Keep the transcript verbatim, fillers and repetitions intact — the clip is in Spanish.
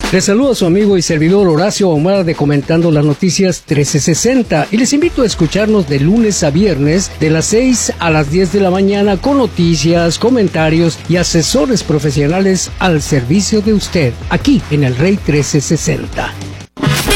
Les saluda a su amigo y servidor Horacio Ahumada de Comentando las Noticias trece sesenta y les invito a escucharnos de lunes a viernes de las seis a las diez de la mañana con noticias, comentarios y asesores profesionales al servicio de usted, aquí en el Rey trece sesenta.